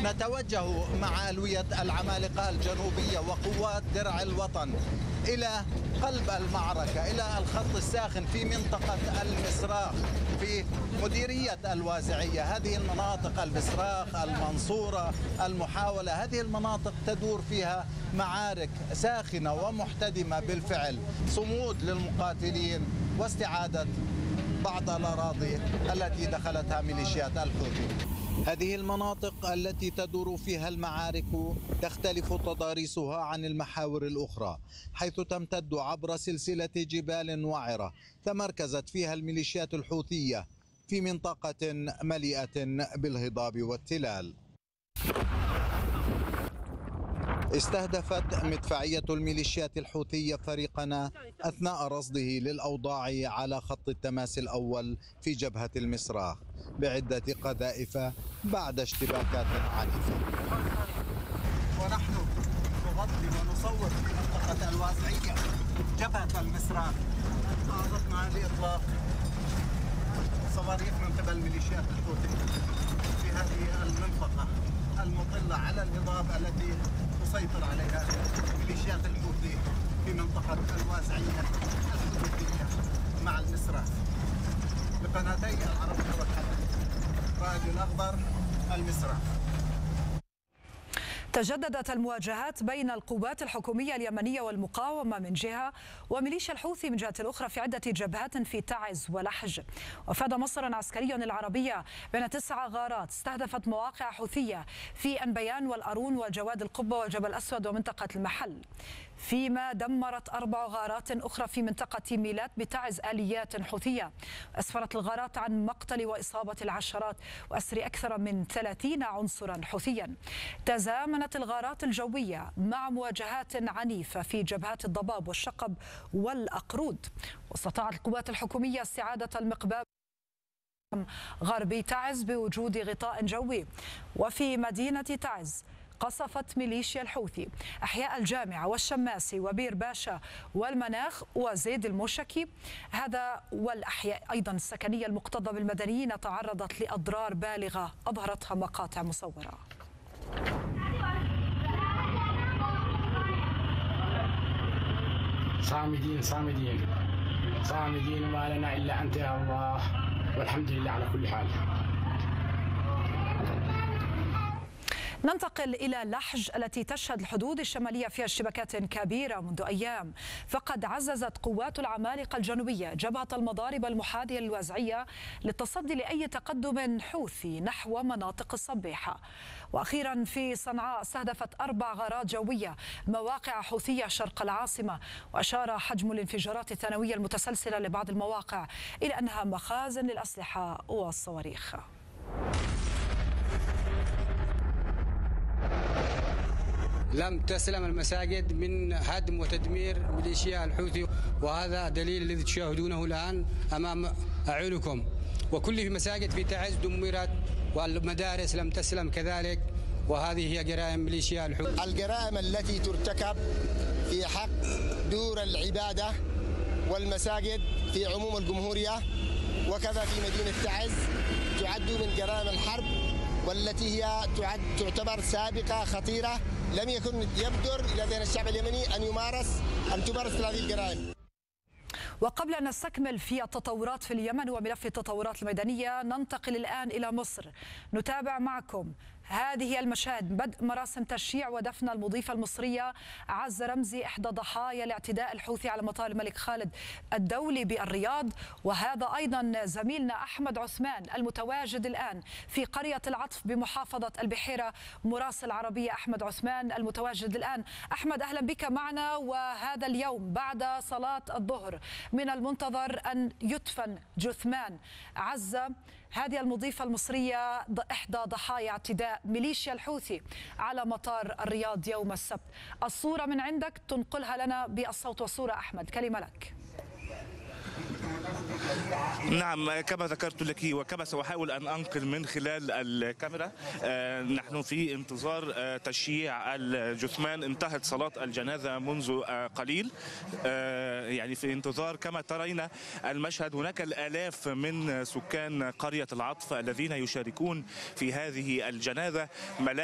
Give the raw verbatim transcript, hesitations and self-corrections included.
نتوجه مع ألوية العمالقة الجنوبية وقوات درع الوطن إلى قلب المعركة، إلى الخط الساخن في منطقة المصراخ في مديرية الوازعية. هذه المناطق المصراخ، المنصورة، المحاولة، هذه المناطق تدور فيها معارك ساخنة ومحتدمة بالفعل، صمود للمقاتلين واستعادة بعض الأراضي التي دخلتها ميليشيات الحوثي. هذه المناطق التي تدور فيها المعارك تختلف تضاريسها عن المحاور الأخرى، حيث تمتد عبر سلسلة جبال وعرة تمركزت فيها الميليشيات الحوثية في منطقة مليئة بالهضاب والتلال. استهدفت مدفعية الميليشيات الحوثية فريقنا أثناء رصده للأوضاع على خط التماس الأول في جبهة المصراخ بعدة قذائف بعد اشتباكات عنيفة. ونحن نغطي ونصور في منطقة الوازعية جبهة المصراخ. أعرضنا لإطلاق صواريخ من قبل ميليشيات الحوثي في هذه المنطقة المطلة على الهضاب التي تسيطر عليها ميليشيات الحوثي في منطقة الوازعية الحدودية مع المصراخ. بقناتي العربية والحدث، راديو الأخضر، المصراخ. تجددت المواجهات بين القوات الحكومية اليمنية والمقاومة من جهة وميليشيا الحوثي من جهة أخرى في عدة جبهات في تعز ولحج. وفاد مصدر عسكري العربية بأن تسع غارات استهدفت مواقع حوثية في أنبيان والأرون والجواد القبة والجبل الأسود ومنطقة المحل، فيما دمرت أربع غارات أخرى في منطقة ميلات بتعز آليات حوثية. أسفرت الغارات عن مقتل وإصابة العشرات وأسر أكثر من ثلاثين عنصرا حوثيا. تزامنت الغارات الجوية مع مواجهات عنيفة في جبهات الضباب والشقب والأقرود. واستطاعت القوات الحكومية استعادة المقباب غربي تعز بوجود غطاء جوي. وفي مدينة تعز قصفت ميليشيا الحوثي أحياء الجامعة والشماسي وبير باشا والمناخ وزيد الموشكي، هذا والأحياء أيضا السكنية المكتظة بالمدنيين تعرضت لأضرار بالغة أظهرتها مقاطع مصورة. صامدين صامدين صامدين ما لنا إلا أنت يا الله، والحمد لله على كل حال. ننتقل إلى لحج التي تشهد الحدود الشمالية فيها اشتباكات كبيرة منذ أيام، فقد عززت قوات العمالقة الجنوبية جبهة المضارب المحاذية للوازعية للتصدي لأي تقدم حوثي نحو مناطق الصبيحة. وأخيرا في صنعاء استهدفت أربع غارات جوية مواقع حوثية شرق العاصمة، وأشار حجم الانفجارات الثانوية المتسلسلة لبعض المواقع إلى أنها مخازن للأسلحة والصواريخ. لم تسلم المساجد من هدم وتدمير ميليشيا الحوثي، وهذا دليل الذي تشاهدونه الآن أمام أعينكم. وكل مساجد في تعز دمرت والمدارس لم تسلم كذلك، وهذه هي جرائم ميليشيا الحوثي. الجرائم التي ترتكب في حق دور العبادة والمساجد في عموم الجمهورية وكذا في مدينة تعز تعد من جرائم الحرب، والتي هي تعد تعتبر سابقة خطيرة لم يكن يبدر لدى الشعب اليمني أن يمارس أن تمارس هذه الجرائم. وقبل أن نستكمل في التطورات في اليمن وملف التطورات الميدانية، ننتقل الآن إلى مصر نتابع معكم هذه المشاهد. بدء مراسم تشييع ودفن المضيفة المصرية عزة رمزي إحدى ضحايا الاعتداء الحوثي على مطار الملك خالد الدولي بالرياض. وهذا أيضا زميلنا أحمد عثمان المتواجد الآن في قرية العطف بمحافظة البحيرة، مراسل عربية أحمد عثمان المتواجد الآن. أحمد أهلا بك معنا. وهذا اليوم بعد صلاة الظهر من المنتظر أن يدفن جثمان عزة هذه المضيفة المصرية إحدى ضحايا اعتداء ميليشيا الحوثي على مطار الرياض يوم السبت. الصورة من عندك تنقلها لنا بالصوت والصورة. أحمد كلمة لك. نعم كما ذكرت لك وكما سأحاول أن أنقل من خلال الكاميرا، آه نحن في انتظار آه تشييع الجثمان. انتهت صلاة الجنازة منذ آه قليل، آه يعني في انتظار. كما ترين المشهد هناك الآلاف من سكان قرية العطف الذين يشاركون في هذه الجنازة.